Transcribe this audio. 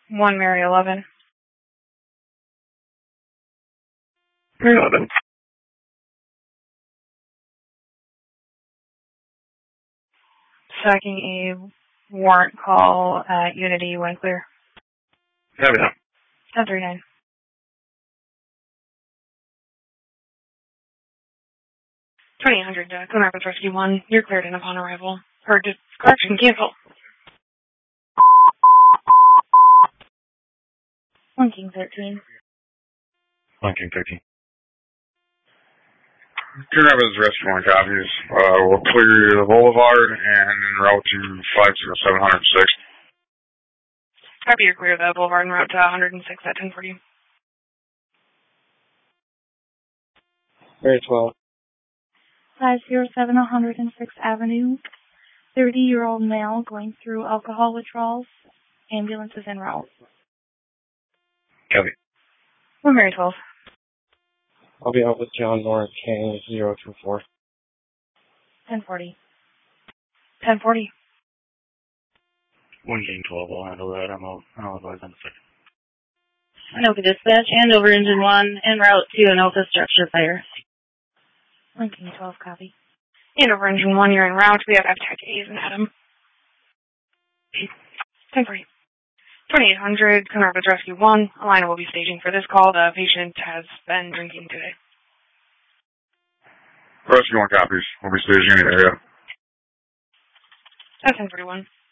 1 Mary 11. Mary 11. Tracking a warrant call at Unity when clear. Copy that. 1039. Coon Rapids Rescue 1, you're cleared in upon arrival. Correction, cancel. 1 King 13. 1 King 13. Coon Rapids Rescue 1 copies. We'll clear the boulevard and en route to 50706. Copy, you're clear the boulevard en route to 106 at 1040. Mary 12. 507 106th Avenue. 30-year-old male going through alcohol withdrawals. Ambulance is en route. Copy. 1 Mary 12. I'll be out with John Lawrence King 024. 1040. 1040. 1 King 12, I'll handle that. I'll advise on the second. Anoka Dispatch, Andover Engine 1, en route to Anoka Structure Fire. 1 King 12, copy. Andover Engine 1, you're en route. We have Attack A's and Adam. 1040. 2800, Coon Rapids Rescue 1. A line will be staging for this call. The patient has been drinking today. Rescue 1 copies. We'll be staging in the area. That's 1041.